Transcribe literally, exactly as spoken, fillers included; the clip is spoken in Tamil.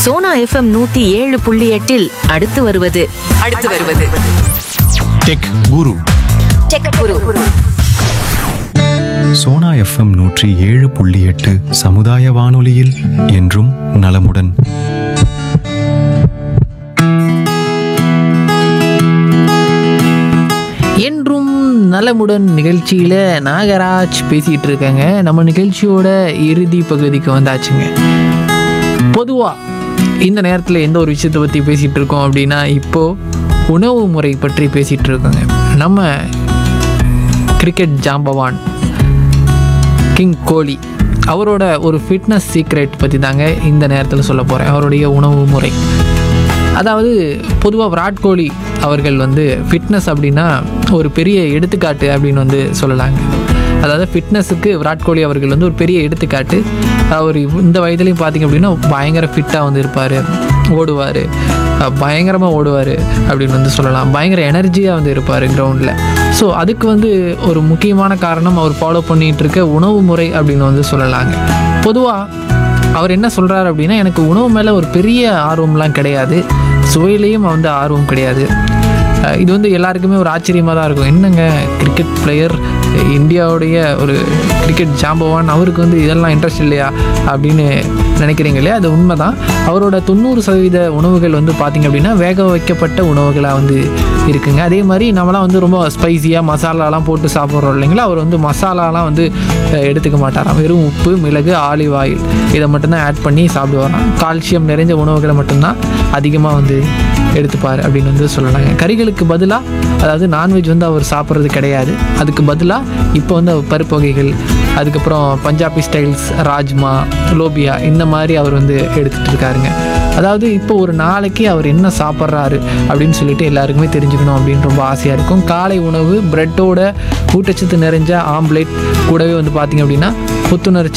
சோனா எஃப்எம் நூத்தி ஏழு புள்ளி எட்டில் அடுத்து வருவது அடுத்து வருவது டெக் குரு. டெக் குரு. சோனா எஃப்எம் நூற்றி ஏழு புள்ளி எட்டு சமுதாய வானொலியில் என்றும் நலமுடன். என்றும் நலமுடன் நிகழ்ச்சியில் நாகராஜ் பேசிகிட்டு இருக்காங்க. நம்ம நிகழ்ச்சியோட இறுதி பகுதிக்கு வந்தாச்சுங்க. பொதுவாக இந்த நேரத்தில் எந்த ஒரு விஷயத்தை பற்றி பேசிகிட்டு இருக்கோம் அப்படின்னா, இப்போது உணவு முறை பற்றி பேசிகிட்டு இருக்கோங்க. நம்ம கிரிக்கெட் ஜாம்பவான் கிங் கோலி அவரோட ஒரு ஃபிட்னஸ் சீக்ரெட் பற்றி தாங்க இந்த நேரத்தில் சொல்ல போகிறேன். அவருடைய உணவு முறை, அதாவது பொதுவாக விராட் கோலி அவர்கள் வந்து ஃபிட்னஸ் அப்படின்னா ஒரு பெரிய எடுத்துக்காட்டு அப்படின்னு வந்து சொல்லலாங்க. அதாவது ஃபிட்னஸுக்கு விராட் கோலி அவர்கள் வந்து ஒரு பெரிய எடுத்துக்காட்டு. அவர் இந்த வயதுலையும் பார்த்திங்க அப்படின்னா பயங்கர ஃபிட்டாக வந்து இருப்பார், ஓடுவார், பயங்கரமாக ஓடுவார் அப்படின்னு வந்து சொல்லலாம். பயங்கர எனர்ஜியாக வந்து இருப்பார் கிரவுண்டில். ஸோ அதுக்கு வந்து ஒரு முக்கியமான காரணம் அவர் ஃபாலோ பண்ணிகிட்டு இருக்க உணவு முறை அப்படின்னு வந்து சொல்லலாங்க. பொதுவாக அவர் என்ன சொல்கிறார் அப்படின்னா, எனக்கு உணவு மேலே ஒரு பெரிய ஆர்வம்லாம் கிடையாது, சுவையிலையும் வந்து ஆர்வம் கிடையாது. இது வந்து எல்லாருக்குமே ஒரு ஆச்சரியமாக தான் இருக்கும். என்னங்க கிரிக்கெட் பிளேயர், இந்தியாவுடைய ஒரு கிரிக்கெட் ஜாம்பவான், அவருக்கு வந்து இதெல்லாம் இன்ட்ரெஸ்ட் இல்லையா அப்படின்னு நினைக்கிறீங்க இல்லையா? அது உண்மை தான். அவரோட தொண்ணூறு சதவீத உணவுகள் வந்து பார்த்திங்க அப்படின்னா வேக வைக்கப்பட்ட உணவுகளாக வந்து இருக்குங்க. அதே மாதிரி நம்மளாம் வந்து ரொம்ப ஸ்பைஸியாக மசாலாலாம் போட்டு சாப்பிட்றோம் இல்லைங்களா? அவர் வந்து மசாலாலாம் வந்து எடுத்துக்க மாட்டாராம். வெறும் உப்பு, மிளகு, ஆலிவ் ஆயில் இதை மட்டும்தான் ஆட் பண்ணி சாப்பிடுவாராம். கால்சியம் நிறைஞ்ச உணவுகளை மட்டும்தான் அதிகமாக வந்து எடுத்துப்பார் அப்படின்னு வந்து சொல்லலாங்க. கறிகளுக்கு பதிலாக, அதாவது நான்வெஜ் வந்து அவர் சாப்பிட்றது கிடையாது. அதுக்கு பதிலாக இப்போ வந்து பருப்பு வகைகள், அதுக்கப்புறம் பஞ்சாபி ஸ்டைல்ஸ், ராஜ்மா, லோபியா இந்த மாதிரி அவர் வந்து எடுத்துகிட்டு இருக்காருங்க. அதாவது இப்போ ஒரு நாளைக்கு அவர் என்ன சாப்பிட்றாரு அப்படின்னு சொல்லிட்டு எல்லாருக்குமே தெரிஞ்சுக்கணும் அப்படின்னு ரொம்ப ஆசையாக இருக்கும். காலை உணவு பிரெட்டோட ஊட்டச்சத்து நிறைஞ்ச ஆம்லேட், கூடவே வந்து பார்த்திங்க அப்படின்னா புத்துணர்ச்சி